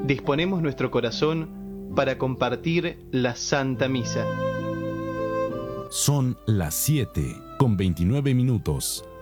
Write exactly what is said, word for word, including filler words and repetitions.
disponemos nuestro corazón para compartir la Santa Misa. Son las siete con veintinueve minutos.